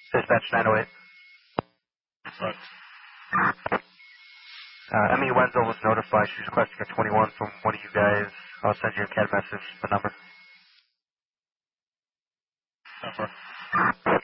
Dispatch 908. Right. Emmy Wenzel was notified. She's requesting a 21 from one of you guys. I'll send you a CAD message, the number. Number.